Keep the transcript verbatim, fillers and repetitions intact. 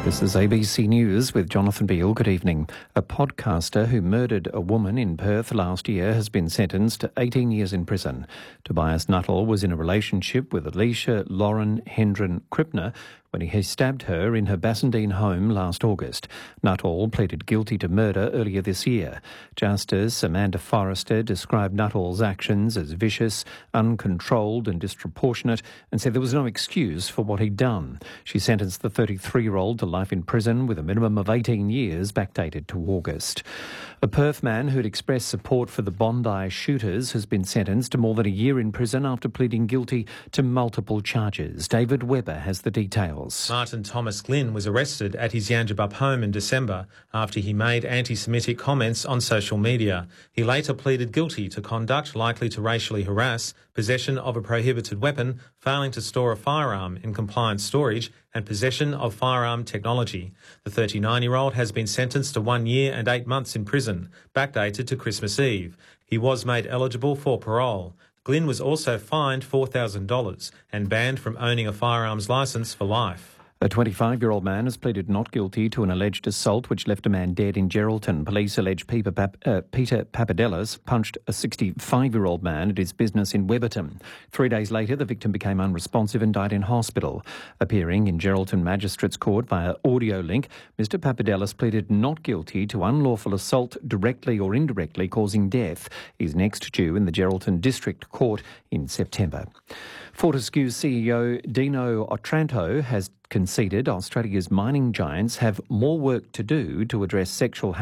This is A B C News with Jonathan Beale. Good evening. A podcaster who murdered a woman in Perth last year has been sentenced to eighteen years in prison. Tobias Nuttall was in a relationship with Alicia Lauren Hendren Krippner when he stabbed her in her Bassendean home last August. Nuttall pleaded guilty to murder earlier this year. Justice Amanda Forrester described Nuttall's actions as vicious, uncontrolled and disproportionate and said there was no excuse for what he'd done. She sentenced the thirty-three-year-old to life in prison with a minimum of eighteen years, backdated to August. A Perth man who'd expressed support for the Bondi shooters has been sentenced to more than a year in prison after pleading guilty to multiple charges. David Webber has the details. Martin Thomas Glynn was arrested at his Yangebup home in December after he made anti-Semitic comments on social media. He later pleaded guilty to conduct likely to racially harass, possession of a prohibited weapon, failing to store a firearm in compliant storage, and possession of firearm technology. The thirty-nine-year-old has been sentenced to one year and eight months in prison, backdated to Christmas Eve. He was made eligible for parole. Glynn was also fined four thousand dollars and banned from owning a firearms licence for life. A twenty-five-year-old man has pleaded not guilty to an alleged assault which left a man dead in Geraldton. Police allege Peter, Pap- uh, Peter Papadelas punched a sixty-five-year-old man at his business in Webberton. Three days later, the victim became unresponsive and died in hospital. Appearing in Geraldton Magistrates Court via audio link, Mister Papadelas pleaded not guilty to unlawful assault directly or indirectly causing death. He's next due in the Geraldton District Court in September. Fortescue C E O Dino Otranto has conceded Australia's mining giants have more work to do to address sexual